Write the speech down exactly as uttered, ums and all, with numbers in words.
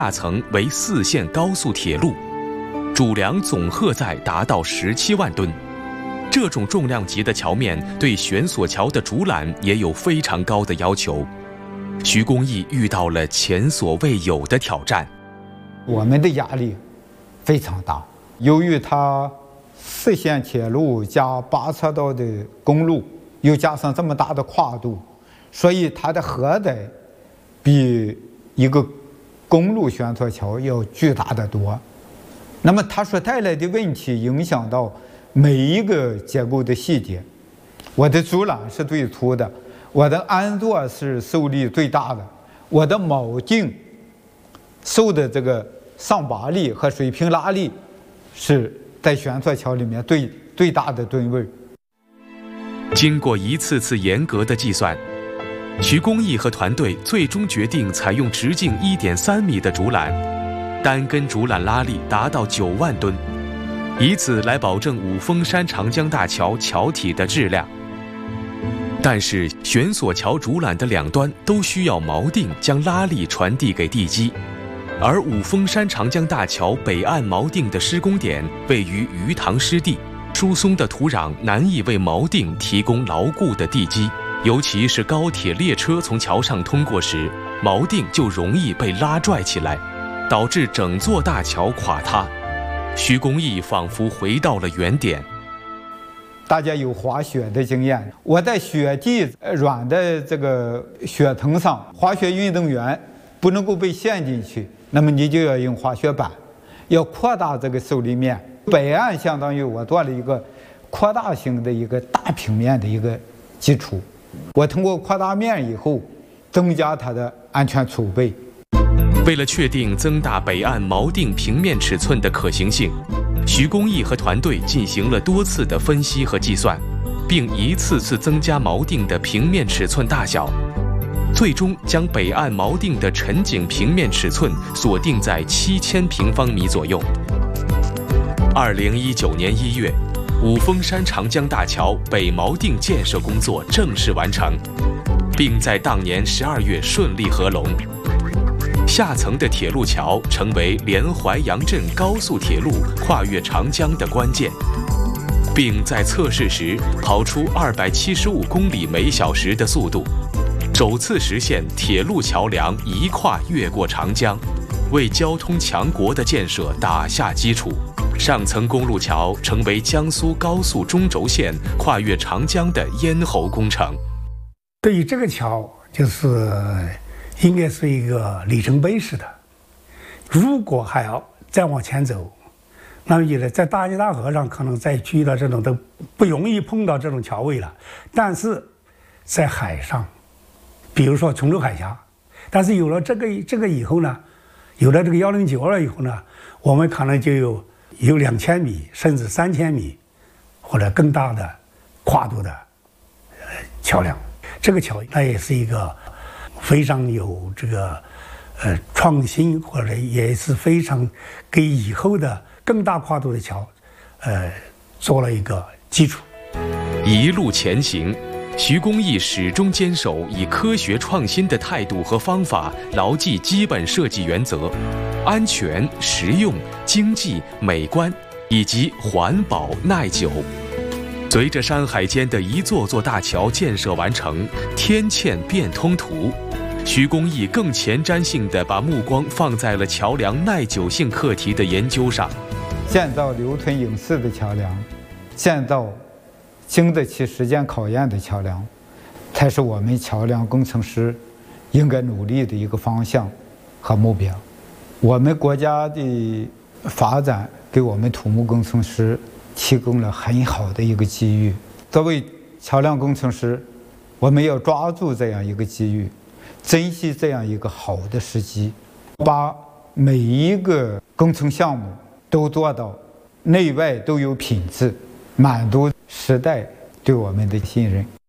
下层为四线高速铁路，主梁总荷载达到十七万吨。这种重量级的桥面对悬索桥的主缆也有非常高的要求。徐公义遇到了前所未有的挑战。 我们的压力非常大，由于它四线铁路加八车道的公路，又加上这么大的跨度，所以它的荷载比一个公路悬索桥要巨大得多。那么它所带来的问题影响到每一个结构的细节。我的主缆是最粗的，我的鞍座是受力最大的，我的铆钉受的这个上拔力和水平拉力是在悬索桥里面最最大的吨位。 经过一次次严格的计算，徐公义和团队最终决定采用直径 一点三米的主缆，单根主缆拉力达到九万吨，以此来保证五峰山长江大桥桥体的质量。但是悬索桥主缆的两端都需要锚定将拉力传递给地基，而五峰山长江大桥北岸锚定的施工点位于鱼塘湿地，疏松的土壤难以为锚定提供牢固的地基，尤其是高铁列车从桥上通过时，锚定就容易被拉拽起来，导致整座大桥垮塌。徐公义仿佛回到了原点。 大家有滑雪的经验，我在雪地软的这个雪层上，滑雪运动员不能够被陷进去，那么你就要用滑雪板，要扩大这个受力面。北岸相当于我做了一个扩大型的一个大平面的一个基础，我通过扩大面以后，增加它的安全储备。 为了确定增大北岸锚定平面尺寸的可行性，徐公义和团队进行了多次的分析和计算，并一次次增加锚定的平面尺寸大小，最终将北岸锚定的沉井平面尺寸锁定在七千平方米左右。二零一九年一月，五峰山长江大桥北锚定建设工作正式完成，并在当年十二月顺利合龙。下层的铁路桥成为连淮阳镇高速铁路跨越长江的关键，并在测试时跑出二百七十五公里每小时的速度，首次实现铁路桥梁一跨越过长江，为交通强国的建设打下基础。上层公路桥成为江苏高速中轴线跨越长江的咽喉工程。 对于这个桥，就是应该是一个里程碑式的。如果还要再往前走，那么也在大江大河上可能再遇到这种都不容易碰到这种桥位了。但是在海上，比如说崇州海峡，但是有了这个这个以后呢，有了这个幺零九二以后呢，我们可能就有有两千米甚至三千米或者更大的跨度的呃桥梁。这个桥它也是一个非常有这个呃创新，或者也是非常给以后的更大跨度的桥呃做了一个基础。 一路前行，徐公义始终坚守以科学创新的态度和方法，牢记基本设计原则：安全、实用、经济、美观以及环保耐久。随着山海间的一座座大桥建设完成，天堑变通途，徐公义更前瞻性地把目光放在了桥梁耐久性课题的研究上。 建造留存永世的桥梁，建造经得起时间考验的桥梁，才是我们桥梁工程师应该努力的一个方向和目标。我们国家的发展给我们土木工程师提供了很好的一个机遇。作为桥梁工程师，我们要抓住这样一个机遇，珍惜这样一个好的时机，把每一个工程项目都做到内外都有品质，满足时代对我们的信任。